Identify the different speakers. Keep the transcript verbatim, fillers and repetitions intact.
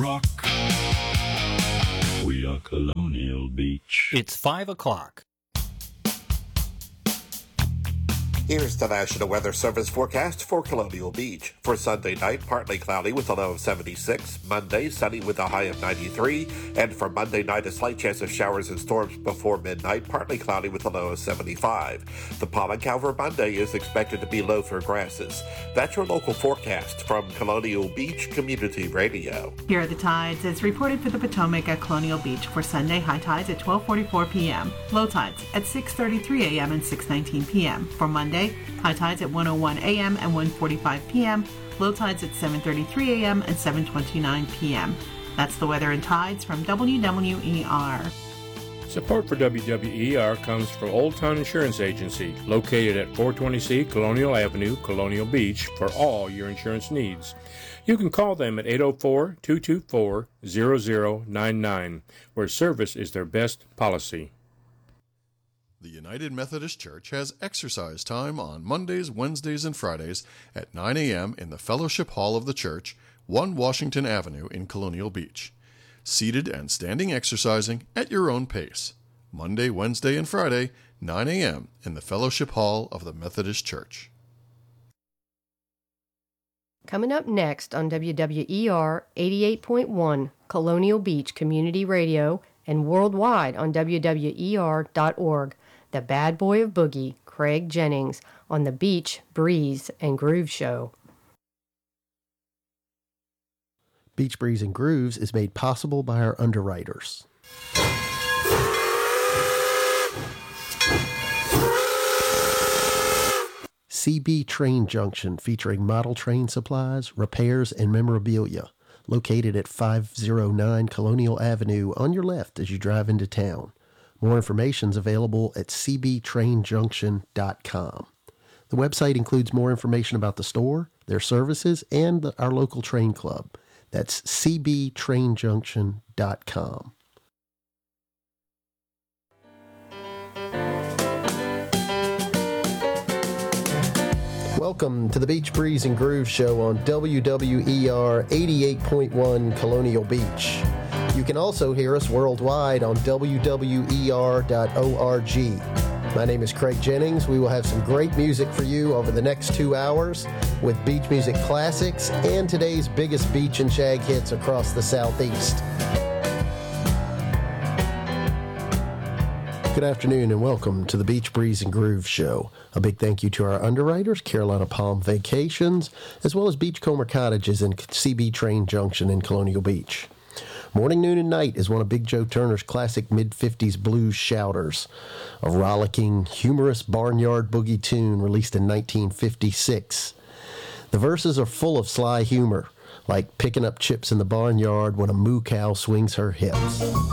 Speaker 1: rock. We are Colonial Beach.
Speaker 2: It's five o'clock.
Speaker 3: Here's the National Weather Service forecast for Colonial Beach. For Sunday night, partly cloudy with a low of seventy-six. Monday, sunny with a high of ninety-three. And for Monday night, a slight chance of showers and storms before midnight, partly cloudy with a low of seventy-five. The pollen count for Monday is expected to be low for grasses. That's your local forecast from Colonial Beach Community Radio.
Speaker 4: Here are the tides as reported for the Potomac at Colonial Beach for Sunday. High tides at twelve forty-four p.m. Low tides at six thirty-three a.m. and six nineteen p.m. For Monday, high tides at one oh one a.m. and one forty-five p.m. Low tides at seven thirty-three a.m. and seven twenty-nine p.m. That's the weather and tides from W W E R.
Speaker 5: Support for W W E R comes from Old Town Insurance Agency, located at four twenty C Colonial Avenue, Colonial Beach, for all your insurance needs. You can call them at eight oh four, two two four, zero zero nine nine, where service is their best policy.
Speaker 6: The United Methodist Church has exercise time on Mondays, Wednesdays, and Fridays at nine a.m. in the Fellowship Hall of the church, one Washington Avenue in Colonial Beach. Seated and standing exercising at your own pace. Monday, Wednesday, and Friday, nine a.m. in the Fellowship Hall of the Methodist Church.
Speaker 7: Coming up next on W W E R eighty-eight point one Colonial Beach Community Radio and worldwide on W W E R dot org. The bad boy of boogie, Craig Jennings, on the Beach, Breeze, and Groove Show.
Speaker 8: Beach Breeze and Grooves is made possible by our underwriters. C B Train Junction, featuring model train supplies, repairs, and memorabilia. Located at five oh nine Colonial Avenue on your left as you drive into town. More information is available at c b train junction dot com. The website includes more information about the store, their services, and the, our local train club. That's c b train junction dot com. Welcome to the Beach Breeze and Groove Show on W W E R eighty-eight point one Colonial Beach. You can also hear us worldwide on W W E R dot org. My name is Craig Jennings. We will have some great music for you over the next two hours with beach music classics and today's biggest beach and shag hits across the Southeast. Good afternoon and welcome to the Beach Breeze and Groove Show. A big thank you to our underwriters, Carolina Palm Vacations, as well as Beachcomber Cottages and C B Train Junction in Colonial Beach. Morning, Noon, and Night is one of Big Joe Turner's classic mid-fifties blues shouters, a rollicking, humorous barnyard boogie tune released in nineteen fifty-six. The verses are full of sly humor, like picking up chips in the barnyard when a moo cow swings her hips.